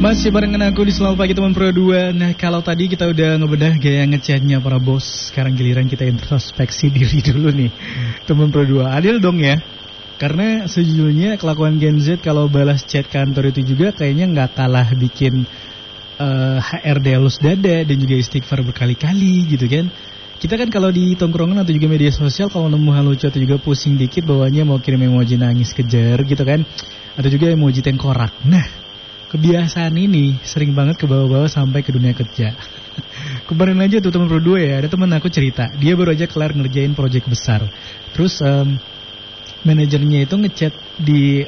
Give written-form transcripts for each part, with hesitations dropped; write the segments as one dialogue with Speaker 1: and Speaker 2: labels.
Speaker 1: Masih barengan aku di Selamat Pagi Teman Pro 2. Nah, kalau tadi kita udah ngebedah gaya ngechatnya para bos, sekarang giliran kita introspeksi diri dulu nih, Teman Pro 2. Adil dong ya. Karena sejujurnya kelakuan Gen Z kalau balas chat kantor itu juga kayaknya nggak kalah bikin HRD halus dada dan juga istighfar berkali-kali gitu kan. Kita kan kalau di tongkrongan atau juga media sosial kalau nemu hal lucu atau juga pusing dikit bawahnya mau kirim emoji nangis kejar gitu kan. Atau juga emoji tengkorak. Nah, kebiasaan ini sering banget ke bawah-bawah sampai ke dunia kerja. Kemarin aja tuh Teman Pro 2 ya, ada teman aku cerita, dia baru aja kelar ngerjain proyek besar. Terus manajernya itu ngechat di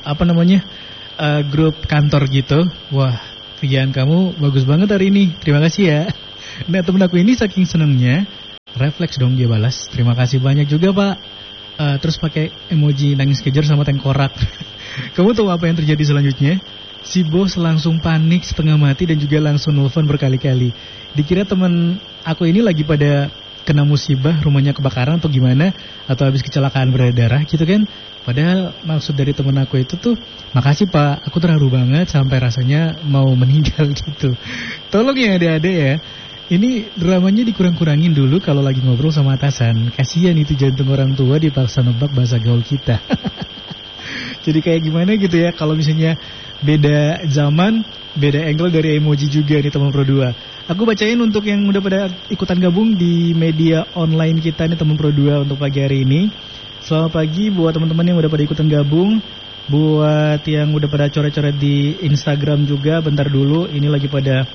Speaker 1: grup kantor gitu. Wah, kerjaan kamu bagus banget hari ini, terima kasih ya. Nah, temen aku ini saking senengnya, refleks dong dia balas, terima kasih banyak juga pak. Terus pakai emoji nangis kejar sama tengkorak. Kamu tahu apa yang terjadi selanjutnya? Si bos langsung panik setengah mati dan juga langsung nelfon berkali-kali. Dikira teman aku ini lagi pada kena musibah, rumahnya kebakaran atau gimana, atau habis kecelakaan berdarah gitu kan. Padahal maksud dari teman aku itu tuh, makasih pak, aku terharu banget sampai rasanya mau meninggal gitu. Tolong ya adik-adik ya, ini dramanya dikurang-kurangin dulu kalau lagi ngobrol sama atasan. Kasihan itu jantung orang tua dipaksa nebak bahasa gaul kita. Jadi kayak gimana gitu ya kalau misalnya beda zaman, beda angle dari emoji juga nih Teman Pro 2. Aku bacain untuk yang udah pada ikutan gabung di media online kita nih Teman Pro 2 untuk pagi hari ini. Selamat pagi buat teman-teman yang udah pada ikutan gabung. Buat yang udah pada coret-coret di Instagram juga, bentar dulu. Ini lagi pada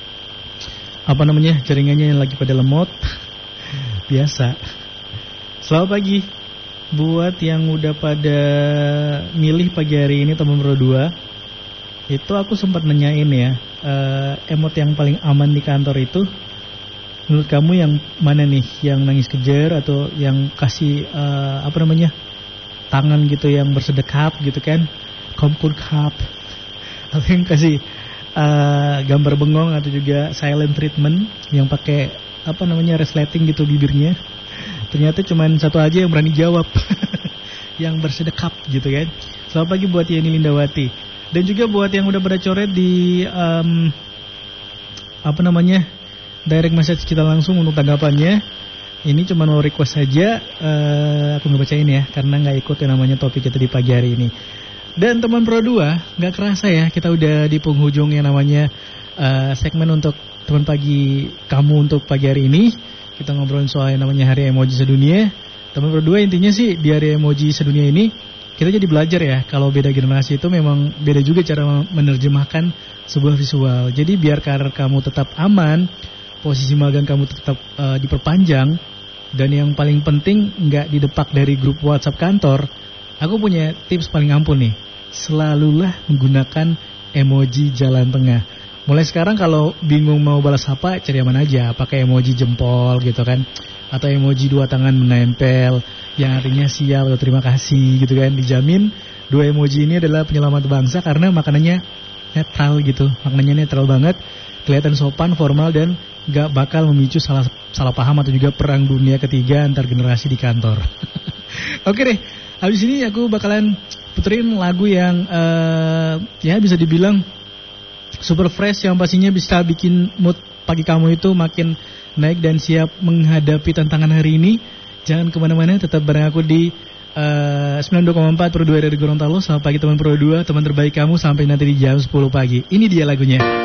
Speaker 1: jaringannya yang lagi pada lemot. Biasa. Selamat pagi buat yang udah pada milih pagi hari ini Teman Pro 2. Itu aku sempat nanyain ya, emot yang paling aman di kantor itu menurut kamu yang mana nih? Yang nangis kejar atau yang kasih tangan gitu yang bersedekap gitu kan, komkurkap, atau yang kasih gambar bengong atau juga silent treatment yang pakai resleting gitu bibirnya. Ternyata cuma satu aja yang berani jawab. Yang bersedekap gitu kan. Selamat pagi buat Yeni Lindawati. Dan juga buat yang udah pada coret di direct message kita langsung untuk tanggapannya. Ini cuma mau request saja, aku nggak bacain ya karena nggak ikut yang namanya topik kita di pagi hari ini. Dan Teman Pro 2, nggak kerasa ya kita udah di penghujung yang namanya segmen untuk teman pagi kamu untuk pagi hari ini. Kita ngobrolin soal yang namanya Hari Emoji Sedunia. Teman Pro 2 intinya sih di Hari Emoji Sedunia ini kita jadi belajar ya, kalau beda generasi itu memang beda juga cara menerjemahkan sebuah visual. Jadi biar karir kamu tetap aman, posisi magang kamu tetap diperpanjang, dan yang paling penting nggak didepak dari grup WhatsApp kantor, aku punya tips paling ampuh nih. Selalulah menggunakan emoji jalan tengah. Mulai sekarang kalau bingung mau balas apa, cari yang mana aja, pakai emoji jempol gitu kan, atau emoji dua tangan menempel yang artinya siap atau terima kasih gitu kan. Dijamin dua emoji ini adalah penyelamat bangsa karena makanannya netral gitu, maknanya netral banget, kelihatan sopan, formal, dan gak bakal memicu salah paham atau juga perang dunia ketiga antar generasi di kantor. Oke deh, habis ini aku bakalan puterin lagu yang ya bisa dibilang super fresh, yang pastinya bisa bikin mood pagi kamu itu makin naik dan siap menghadapi tantangan hari ini. Jangan kemana-mana, tetap bareng aku di 92,4 Pro 2 dari Gorontalo. Selamat pagi Teman Pro 2, teman terbaik kamu sampai nanti di jam 10 pagi. Ini dia lagunya.